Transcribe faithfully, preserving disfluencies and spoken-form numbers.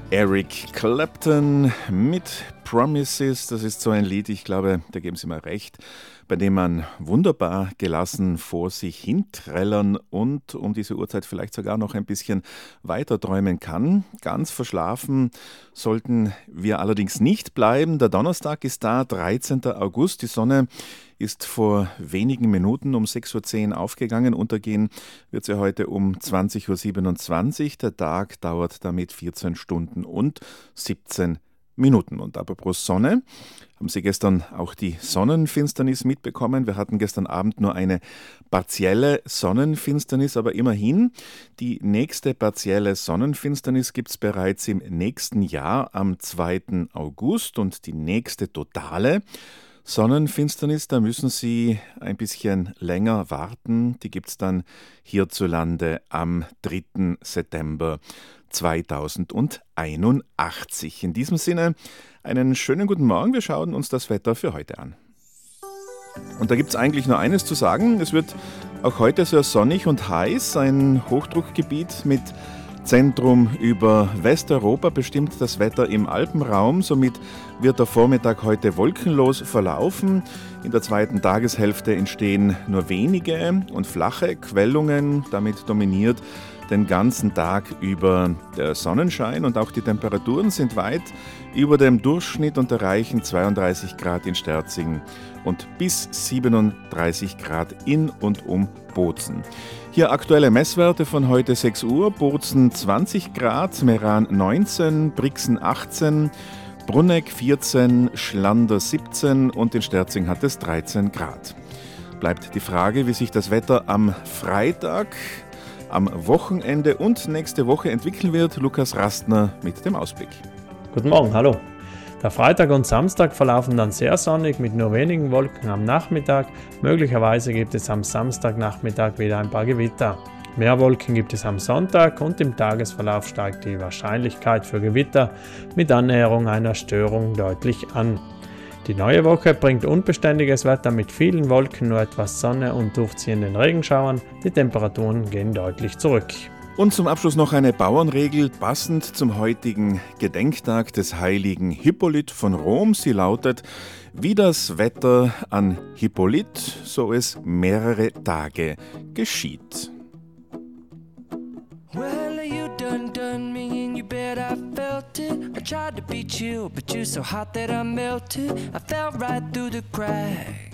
Eric Clapton mit Promises, das ist so ein Lied, ich glaube, da geben Sie mir recht, bei dem man wunderbar gelassen vor sich hinträllern und um diese Uhrzeit vielleicht sogar noch ein bisschen weiter träumen kann. Ganz verschlafen sollten wir allerdings nicht bleiben. Der Donnerstag ist da, dreizehnter August. Die Sonne ist vor wenigen Minuten um sechs Uhr zehn aufgegangen. Untergehen wird sie heute um zwanzig Uhr siebenundzwanzig. Der Tag dauert damit vierzehn Stunden und siebzehn Minuten. Und apropos Sonne, haben Sie gestern auch die Sonnenfinsternis mitbekommen? Wir hatten gestern Abend nur eine partielle Sonnenfinsternis, aber immerhin, die nächste partielle Sonnenfinsternis gibt es bereits im nächsten Jahr am zweiten August und die nächste totale Sonnenfinsternis, da müssen Sie ein bisschen länger warten. Die gibt es dann hierzulande am dritten September zweitausendeinundachtzig. In diesem Sinne, einen schönen guten Morgen. Wir schauen uns das Wetter für heute an. Und da gibt es eigentlich nur eines zu sagen. Es wird auch heute sehr sonnig und heiß. Ein Hochdruckgebiet mit Zentrum über Westeuropa bestimmt das Wetter im Alpenraum. Somit wird der Vormittag heute wolkenlos verlaufen. In der zweiten Tageshälfte entstehen nur wenige und flache Quellungen. Damit dominiert den ganzen Tag über der Sonnenschein und auch die Temperaturen sind weit über dem Durchschnitt und erreichen zweiunddreißig Grad in Sterzing und bis siebenunddreißig Grad in und um Bozen. Hier aktuelle Messwerte von heute sechs Uhr, Bozen zwanzig Grad, Meran neunzehn, Brixen achtzehn, Brunegg vierzehn, Schlander siebzehn und in Sterzing hat es dreizehn Grad. Bleibt die Frage, wie sich das Wetter am Freitag, am Wochenende und nächste Woche entwickeln wird. Lukas Rastner mit dem Ausblick. Guten Morgen, hallo. Der Freitag und Samstag verlaufen dann sehr sonnig mit nur wenigen Wolken am Nachmittag. Möglicherweise gibt es am Samstagnachmittag wieder ein paar Gewitter. Mehr Wolken gibt es am Sonntag und im Tagesverlauf steigt die Wahrscheinlichkeit für Gewitter mit Annäherung einer Störung deutlich an. Die neue Woche bringt unbeständiges Wetter mit vielen Wolken, nur etwas Sonne und durchziehenden Regenschauern. Die Temperaturen gehen deutlich zurück. Und zum Abschluss noch eine Bauernregel, passend zum heutigen Gedenktag des heiligen Hippolyt von Rom. Sie lautet: Wie das Wetter an Hippolyt, so es mehrere Tage geschieht. Well, you done done me and you bet I felt it. I tried to beat you, but you're so hot that I melted. I fell right through the cracks.